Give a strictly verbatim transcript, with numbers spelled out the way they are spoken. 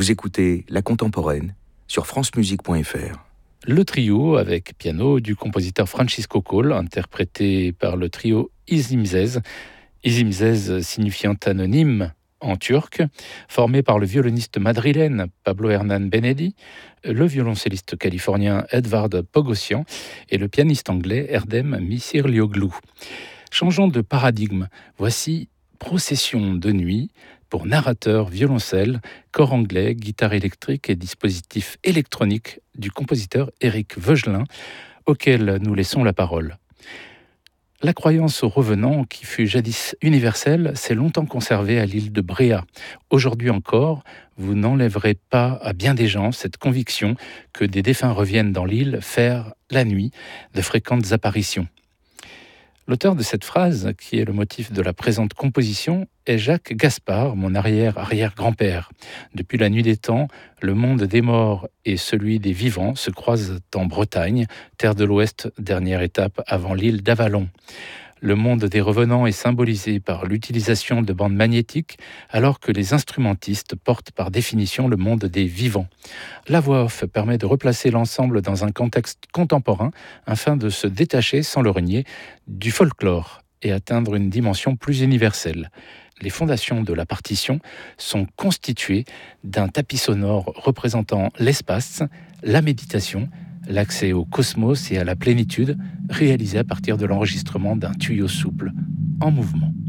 Vous écoutez La Contemporaine sur francemusique point f r. Le trio avec piano du compositeur Francisco Coll, interprété par le trio İzimsiz, İzimsiz signifiant anonyme en turc, formé par le violoniste madrilène Pablo Hernán Benedi, le violoncelliste californien Edvard Pogosyan et le pianiste anglais Erdem Misirlioglu. Changeons de paradigme, voici Procession de nuit pour narrateur, violoncelle, corps anglais, guitare électrique et dispositif électronique du compositeur Éric Veugelin, auquel nous laissons la parole. La croyance au revenant, qui fut jadis universelle, s'est longtemps conservée à l'île de Bréa. Aujourd'hui encore, vous n'enlèverez pas à bien des gens cette conviction que des défunts reviennent dans l'île faire, la nuit, de fréquentes apparitions. L'auteur de cette phrase, qui est le motif de la présente composition, est Jacques Gaspard, mon arrière-arrière-grand-père. Depuis la nuit des temps, le monde des morts et celui des vivants se croisent en Bretagne, terre de l'Ouest, dernière étape avant l'île d'Avalon. Le monde des revenants est symbolisé par l'utilisation de bandes magnétiques, alors que les instrumentistes portent par définition le monde des vivants. La voix off permet de replacer l'ensemble dans un contexte contemporain afin de se détacher, sans le renier, du folklore et atteindre une dimension plus universelle. Les fondations de la partition sont constituées d'un tapis sonore représentant l'espace, la méditation, l'accès au cosmos et à la plénitude, réalisé à partir de l'enregistrement d'un tuyau souple en mouvement.